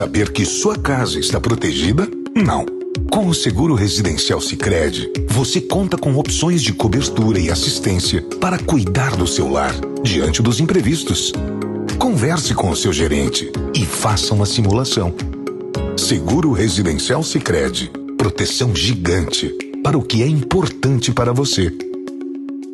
Saber que sua casa está protegida? Não. Com o Seguro Residencial Sicredi, você conta com opções de cobertura e assistência para cuidar do seu lar diante dos imprevistos. Converse com o seu gerente e faça uma simulação. Seguro Residencial Sicredi. Proteção gigante para o que é importante para você.